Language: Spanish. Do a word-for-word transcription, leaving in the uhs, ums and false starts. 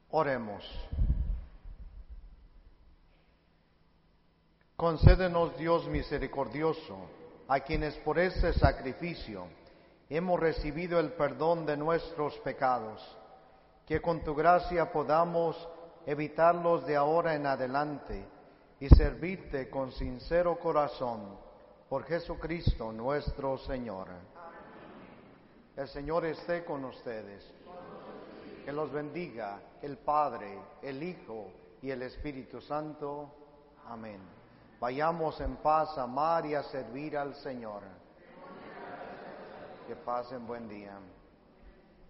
Oremos. Concédenos, Dios misericordioso, a quienes por este sacrificio hemos recibido el perdón de nuestros pecados, que con tu gracia podamos evitarlos de ahora en adelante y servirte con sincero corazón, por Jesucristo nuestro Señor. Amén. El Señor esté con ustedes. Que los bendiga el Padre, el Hijo y el Espíritu Santo. Amén. Vayamos en paz a amar y a servir al Señor. Que pasen buen día.